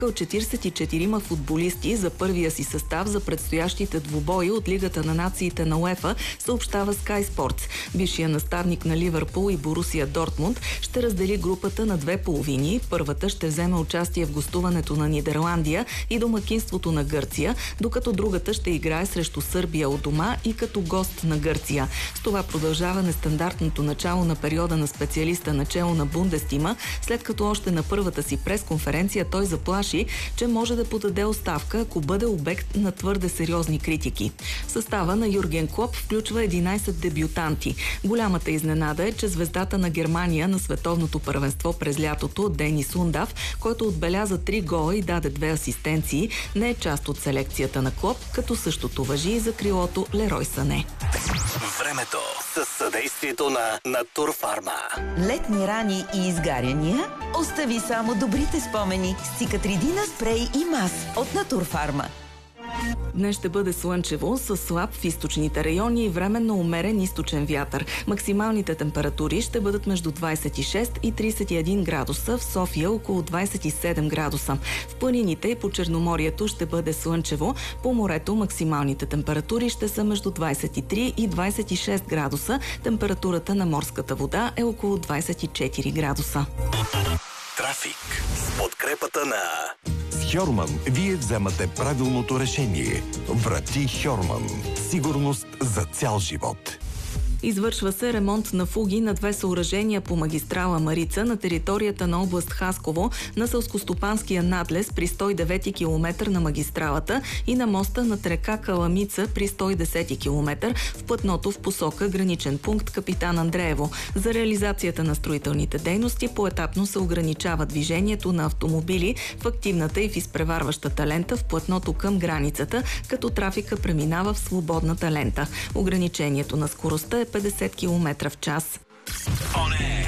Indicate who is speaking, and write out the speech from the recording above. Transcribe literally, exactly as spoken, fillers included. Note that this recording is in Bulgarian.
Speaker 1: от четиридесет и четирима футболисти за първия си състав за предстоящите двубои от Лигата на нациите на УЕФА, съобщава Sky Sports. Бившият наставник на Ливърпул и Борусия Дортмунд ще раздели групата на две половини. Първата ще вземе участие в гостуването на Нидерландия и домакинството на Гърция, докато другата ще играе срещу Сърбия от дома и като гост на Гърция. С това продължава нестандартното начало на периода на специалиста начело на Бундестима, след като още на първата си пресконференция той заплаши, че може да подаде оставка, ако бъде обект на твърде сериозни критики. Състава на Юрген Клоп включва единайсет дебютанти. Голямата изненада е, че звездата на Германия на световното първенство през лятото, Денис Ундав, който отбеляза три гола и даде две асистенции, не е част от селекцията на Клоп, като същото важи и за крилото Лерой Сане.
Speaker 2: Времето със съдействието на Натурфарма.
Speaker 3: Летни рани и изгаряния? Остави само добрите спомени с Циcatrидина спрей и мас от Натурфарма.
Speaker 1: Днес ще бъде слънчево, с слаб в източните райони и временно умерен източен вятър. Максималните температури ще бъдат между двайсет и шест и трийсет и един градуса, в София около двайсет и седем градуса. В планините и по Черноморието ще бъде слънчево, по морето максималните температури ще са между двайсет и три и двайсет и шест градуса. Температурата на морската вода е около двайсет и четири градуса.
Speaker 2: Трафик с подкрепата на
Speaker 4: Хьорман вие вземате правилното решение. Врати Хьорман. Сигурност за цял живот.
Speaker 1: Извършва се ремонт на фуги на две съоръжения по магистрала Марица на територията на област Хасково, на селскостопанския надлез при сто и девети километър на магистралата и на моста над река Каламица при сто и десети километър в платното в посока граничен пункт Капитан Андреево. За реализацията на строителните дейности поетапно се ограничава движението на автомобили в активната и в изпреварващата лента в платното към границата, като трафика преминава в свободната лента. Ограничението на скоростта е петдесет километра в час.